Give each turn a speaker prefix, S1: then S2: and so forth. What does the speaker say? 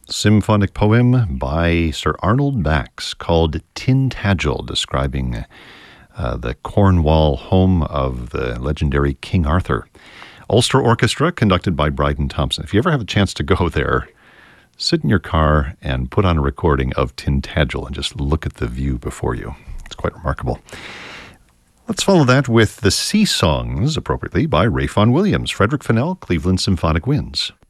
S1: Symphonic poem by Sir Arnold Bax called Tintagel, describing the Cornwall home of the legendary King Arthur. Ulster Orchestra, conducted by Bryden Thompson. If you ever have a chance to go there, sit in your car and put on a recording of Tintagel and just look at the view before you. It's quite remarkable. Let's follow that with the Sea Songs, appropriately, by Ray Vaughan Williams, Frederick Fennell, Cleveland Symphonic Winds.